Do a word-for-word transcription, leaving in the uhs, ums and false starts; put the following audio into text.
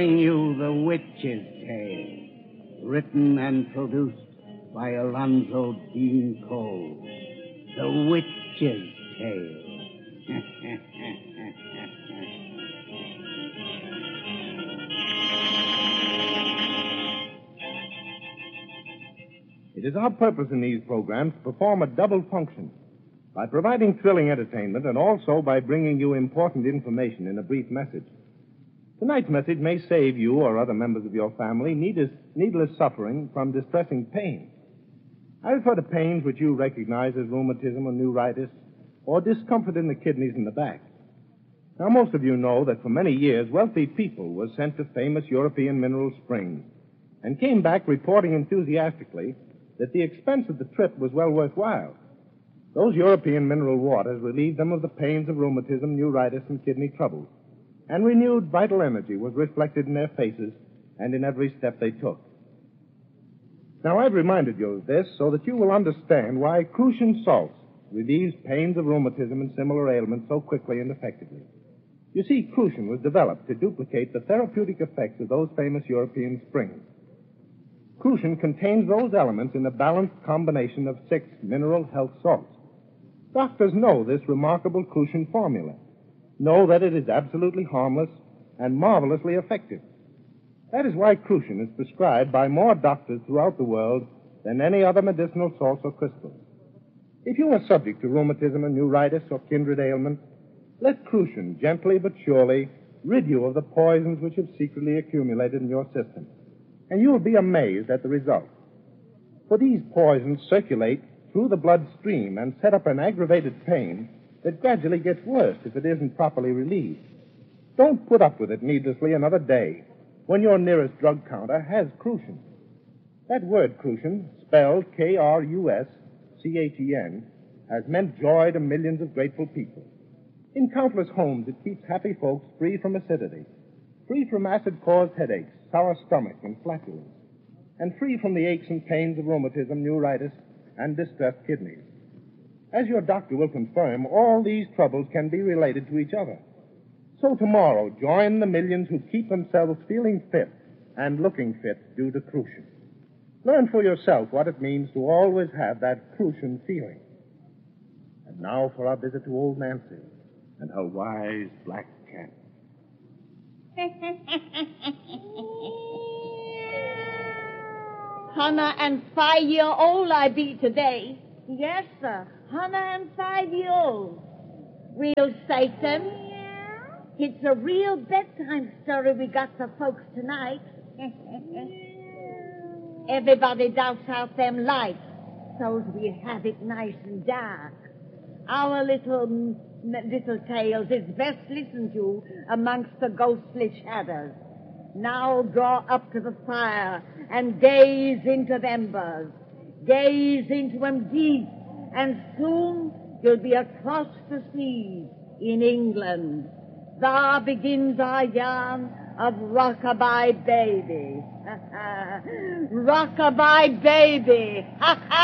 You the Witch's Tale, written and produced by Alonzo Dean Cole. The Witch's Tale. It is our purpose in these programs to perform a double function by providing thrilling entertainment and also by bringing you important information in a brief message. Tonight's message may save you or other members of your family needless, needless suffering from distressing pain. I refer to pains which you recognize as rheumatism or neuritis or discomfort in the kidneys and the back. Now, most of you know that for many years, wealthy people were sent to famous European mineral springs and came back reporting enthusiastically that the expense of the trip was well worthwhile. Those European mineral waters relieved them of the pains of rheumatism, neuritis, and kidney troubles, and renewed vital energy was reflected in their faces and in every step they took. Now, I've reminded you of this so that you will understand why Crucian salts relieves pains of rheumatism and similar ailments so quickly and effectively. You see, Crucian was developed to duplicate the therapeutic effects of those famous European springs. Crucian contains those elements in a balanced combination of six mineral health salts. Doctors know this remarkable Crucian formula, know that it is absolutely harmless and marvelously effective. That is why Crucian is prescribed by more doctors throughout the world than any other medicinal salts or crystals. If you are subject to rheumatism and neuritis or kindred ailments, let Crucian gently but surely rid you of the poisons which have secretly accumulated in your system, and you will be amazed at the result. For these poisons circulate through the bloodstream and set up an aggravated pain that gradually gets worse if it isn't properly relieved. Don't put up with it needlessly another day when your nearest drug counter has Crucian. That word Crucian, spelled K R U S C H E N, has meant joy to millions of grateful people. In countless homes, it keeps happy folks free from acidity, free from acid-caused headaches, sour stomach, and flatulence, and free from the aches and pains of rheumatism, neuritis, and distressed kidneys. As your doctor will confirm, all these troubles can be related to each other. So tomorrow, join the millions who keep themselves feeling fit and looking fit due to Crucian. Learn for yourself what it means to always have that Crucian feeling. And now for our visit to old Nancy and her wise black cat. Hundred and five year old I be today. Yes, sir. Hundred and five year old. Real Satan. It's a real bedtime story we got for folks tonight. Everybody douse out them lights so's we have it nice and dark. Our little m- little tales is best listened to amongst the ghostly shadows. Now draw up to the fire and gaze into the embers. Gaze into them deep, and soon you'll be across the seas in England. There begins our yarn of Rockabye Baby. Rockabye Baby.